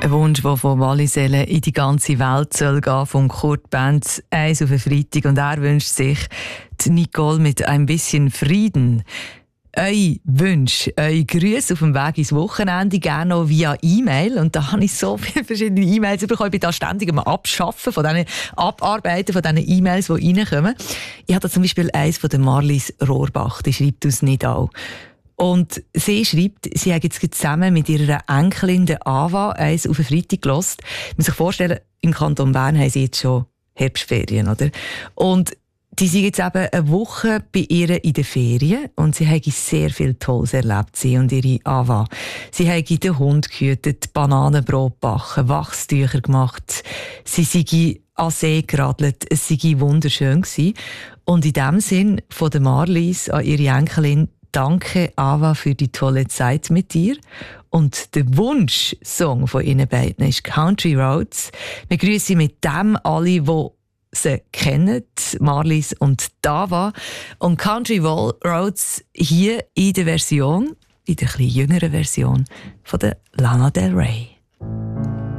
Ein Wunsch, der von Wallisellen in die ganze Welt soll gehen, von Kurt Benz, eins auf den Freitag. Und er wünscht sich die Nicole mit ein bisschen Frieden. Eure Wünsche, eure Grüße auf dem Weg ins Wochenende, gerne noch via E-Mail. Und da habe ich so viele verschiedene E-Mails bekommen. Ich bin da ständig am Abschaffen von diesen Abarbeiten von diesen E-Mails, die reinkommen. Ich habe da zum Beispiel eins von der Marlies Rohrbach, die schreibt aus Nidau. Und sie schreibt, sie hat jetzt zusammen mit ihrer Enkelin, der Ava, eins auf den Freitag gehört. Man muss sich vorstellen, im Kanton Bern haben sie jetzt schon Herbstferien, oder? Und die sind jetzt eben eine Woche bei ihr in den Ferien und sie haben sehr viel Tolles erlebt, sie und ihre Ava. Sie haben den Hund gehütet, Bananenbrot gebacken, Wachstücher gemacht. Sie sind an See geradelt, es sei wunderschön gewesen. Und in dem Sinn von der Marlies an ihre Enkelin: Danke, Ava, für die tolle Zeit mit dir. Und der Wunschsong von ihnen beiden ist Country Roads. Wir grüßen mit dem alle, die sie kennen, Marlies und Ava. Und Country Roads hier in der Version, in der etwas jüngeren Version von der Lana Del Rey.